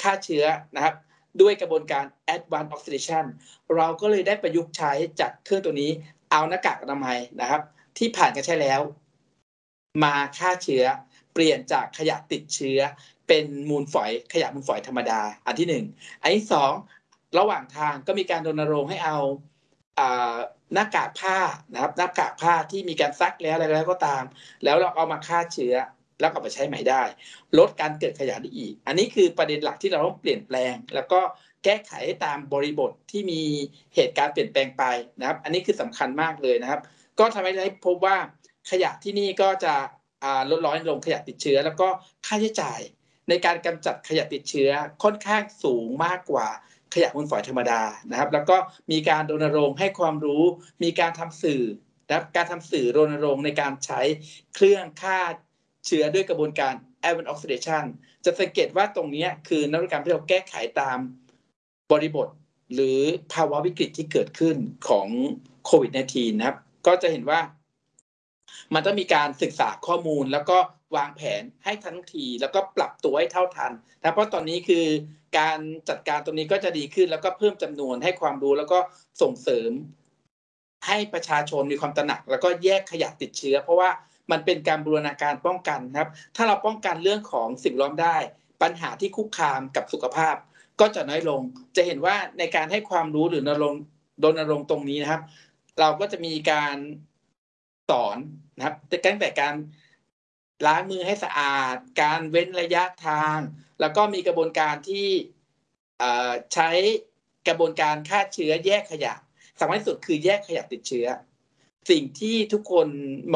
ฆ่าเชื้อนะครับด้วยกระบวนการ Advanced Oxidation เราก็เลยได้ประยุกต์ใช้จากเครื่องตัวนี้เอาหน้ากากอนามัยนะครับที่ผ่านการใช้แล้วมาฆ่าเชื้อเปลี่ยนจากขยะติดเชื้อเป็นมูลฝอยขยะมูลฝอยธรรมดาอันที่1อันที่2ระหว่างทางก็มีการรณรงค์ให้เอาหน้ากากผ้านะครับหน้ากากผ้าที่มีการซักแล้วอะไรแล้วก็ตามแล้วเราเอามาฆ่าเชื้อแล้วก็มาใช้ใหม่ได้ลดการเกิดขยะได้อีกอันนี้คือประเด็นหลักที่เราต้องเปลี่ยนแปลงแล้วก็แก้ไขตามบริบทที่มีเหตุการณ์เปลี่ยนแปลงไปนะครับอันนี้คือสำคัญมากเลยนะครับก็ทำให้พบว่าขยะที่นี่ก็จะลดน้อยลงขยะติดเชื้อแล้วก็ค่าใช้จ่ายในการกำจัดขยะติดเชื้อค่อนข้างสูงมากกว่าขยะมูลฝอยธรรมดานะครับแล้วก็มีการรณรงค์ให้ความรู้มีการทำสื่อนะครับการทำสื่อรณรงค์ในการใช้เครื่องฆ่าเชื้อด้วยกระบวนการ Advanced Oxidation จะสังเกตว่าตรงนี้คือนวัตกรรมที่เราแก้ไขตามบริบทหรือภาวะวิกฤตที่เกิดขึ้นของโควิด -19 นะครับก็จะเห็นว่ามันต้องมีการศึกษาข้อมูลแล้วก็วางแผนให้ทันทีแล้วก็ปรับตัวให้เท่าทันนะเพราะตอนนี้คือการจัดการตรงนี้ก็จะดีขึ้นแล้วก็เพิ่มจำนวนให้ความรู้แล้วก็ส่งเสริมให้ประชาชนมีความตระหนักแล้วก็แยกขยะติดเชื้อเพราะว่ามันเป็นการบูรณาการป้องกันครับถ้าเราป้องกันเรื่องของสิ่งแวดล้อมได้ปัญหาที่คุกคามกับสุขภาพก็จะน้อยลงจะเห็นว่าในการให้ความรู้หรือรณรงค์ตรงนี้นะครับเราก็จะมีการสอนนะครับตั้งแต่การล้างมือให้สะอาดการเว้นระยะทางแล้วก็มีกระบวนการที่ใช้กระบวนการฆ่าเชื้อแยกขยะสำคัญที่สุดคือแยกขยะติดเชื้อสิ่งที่ทุกคน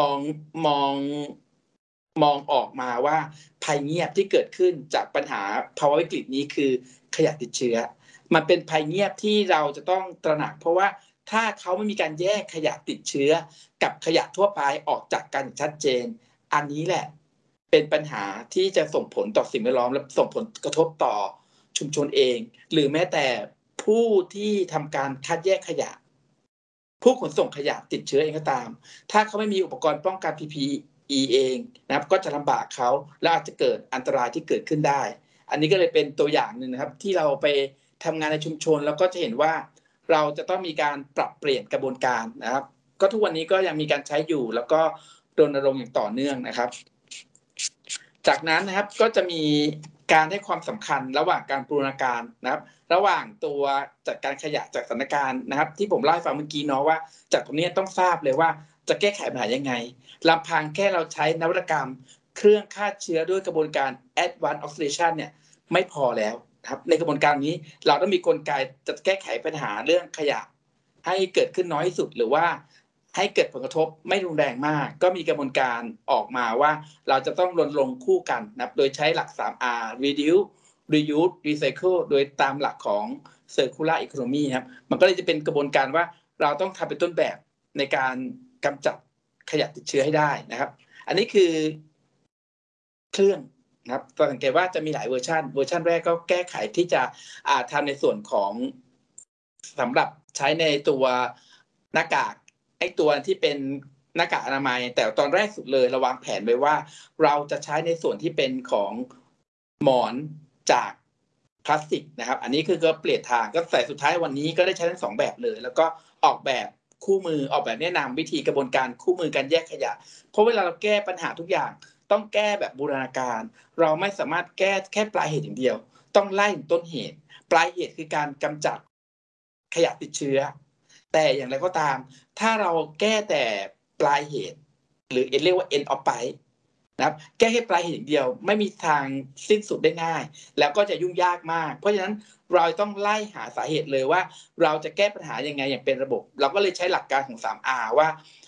มองออกมาว่าภัยเงียบที่เกิดขึ้นจากปัญหาภาวะวิกฤตนี้คือขยะติดเชื้อมันเป็นภัยเงียบที่เราจะต้องตระหนักเพราะว่าถ้าเขาไม่มีการแยกขยะติดเชื้อกับขยะทั่วไปออกจากกันชัดเจนอันนี้แหละเป็นปัญหาที่จะส่งผลต่อสิ่งแวดล้อมและส่งผลกระทบต่อชุมชนเองหรือแม้แต่ผู้ที่ทำการคัดแยกขยะผู้ขนส่งขยะติดเชื้อเองก็ตามถ้าเขาไม่มีอุปกรณ์ป้องกัน PPE เองนะครับก็จะลำบากเขาและอาจจะเกิดอันตรายที่เกิดขึ้นได้อันนี้ก็เลยเป็นตัวอย่างหนึ่งนะครับที่เราไปทำงานในชุมชนแล้วก็จะเห็นว่าเราจะต้องมีการปรับเปลี่ยนกระบวนการนะครับก็ทุกวันนี้ก็ยังมีการใช้อยู่แล้วก็รณรงค์อย่างต่อเนื่องนะครับจากนั้นนะครับก็จะมีการให้ความสำคัญระหว่างการบูรณาการนะครับระหว่างตัวจัดการขยะจากสถานการณ์นะครับที่ผมเล่าให้ฟังเมื่อกี้เนาะว่าจากตรงนี้ต้องทราบเลยว่าจะแก้ไขปัญหายังไงลำพังแค่เราใช้นวัตกรรมเครื่องฆ่าเชื้อด้วยกระบวนการ Advanced Oxidation เนี่ยไม่พอแล้วครับในกระบวนการนี้เราต้องมีกลไกจะแก้ไขปัญหาเรื่องขยะให้เกิดขึ้นน้อยที่สุดหรือว่าให้เกิดผลกระทบไม่รุนแรงมากก็มีกระบวนการออกมาว่าเราจะต้องรณรงค์คู่กันนะครับโดยใช้หลัก 3R Reduce Reuse Recycle โดยตามหลักของ Circular Economy ครับมันก็เลยจะเป็นกระบวนการว่าเราต้องทำเป็นต้นแบบในการกำจัดขยะติดเชื้อให้ได้นะครับอันนี้คือเครื่องนะครับสังเกตว่าจะมีหลายเวอร์ชันแรกก็แก้ไขที่จะทำในส่วนของสำหรับใช้ในตัวหน้ากากไอ้ตัวที่เป็นหน้ากากอนามัยแต่ตอนแรกสุดเลยเราวางแผนไว้ว่าเราจะใช้ในส่วนที่เป็นของหมอนจากพลาสติกนะครับอันนี้คือก็เปลี่ยนทางก็ใส่สุดท้ายวันนี้ก็ได้ใช้ทั้ง2แบบเลยแล้วก็ออกแบบคู่มือออกแบบแนะนำวิธีกระบวนการคู่มือการแยกขยะเพราะเวลาเราแก้ปัญหาทุกอย่างต้องแก้แบบบูรณาการเราไม่สามารถแก้แค่ปลายเหตุอย่างเดียวต้องไล่ต้นเหตุปลายเหตุคือการกำจัดขยะติดเชื้อแต่อย่างไรก็ตามถ้าเราแก้แต่ปลายเหตุหรือเรียกว่า end of pipe นะครับแก้แค่ปลายเหตุอย่างเดียวไม่มีทางสิ้นสุดได้ง่ายแล้วก็จะยุ่งยากมากเพราะฉะนั้นเราต้องไล่หาสาเหตุเลยว่าเราจะแก้ปัญหายังไงอย่างเป็นระบบเราก็เลยใช้หลักการของ 3R ว่า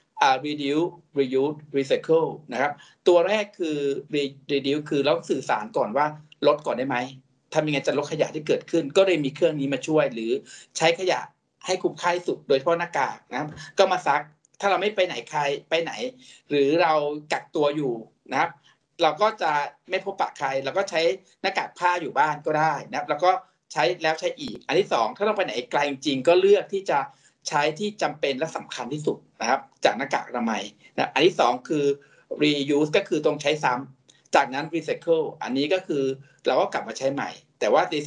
reduce reuse recycle นะครับตัวแรกคือ reduce คือเราสื่อสารก่อนว่าลดก่อนได้ไหมทำยังไงจะลดขยะที่เกิดขึ้นก็เลยมีเครื่องนี้มาช่วยหรือใช้ขยะให้คุ้มค่าที่สุดโดยเฉพาะหน้ากากนะครับก็มาซักถ้าเราไม่ไปไหนใครไปไหนหรือเรากักตัวอยู่นะครับเราก็จะไม่พบปะใครเราก็ใช้หน้ากากผ้าอยู่บ้านก็ได้นะครับแล้วก็ใช้แล้วใช้อีกอันที่2ถ้าเราไปไหนไกลจริงๆก็เลือกที่จะใช้ที่จำเป็นและสำคัญที่สุดนะครับจากหน้ากากอนามัยนะอันที่2คือ reuse ก็คือต้องใช้ซ้ำจากนั้น recycle อันนี้ก็คือเราก็กลับมาใช้ใหม่แต่ว่าใน